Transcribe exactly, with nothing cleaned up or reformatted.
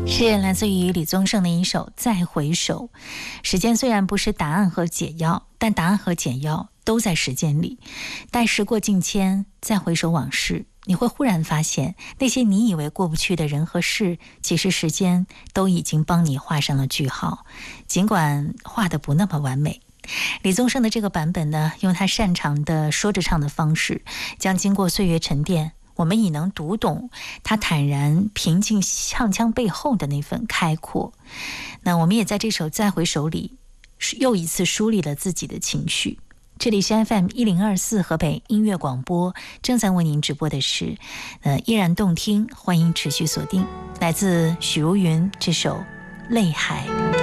是来自于李宗盛的一首《再回首》。时间虽然不是答案和解药，但答案和解药都在时间里。待时过境迁，再回首往事，你会忽然发现，那些你以为过不去的人和事，其实时间都已经帮你画上了句号，尽管画得不那么完美。李宗盛的这个版本呢，用他擅长的说着唱的方式，将经过岁月沉淀，我们已能读懂他坦然平静唱腔背后的那份开阔。那我们也在这首再回首里又一次梳理了自己的情绪。这里是 F M 一零二四河北音乐广播，正在为您直播的是呃依然动听，欢迎持续锁定来自许茹芸这首泪海。